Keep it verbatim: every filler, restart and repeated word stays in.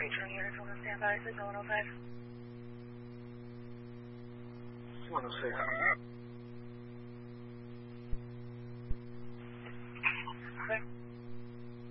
Patron units on the standby, this is one oh five. one oh six. Okay.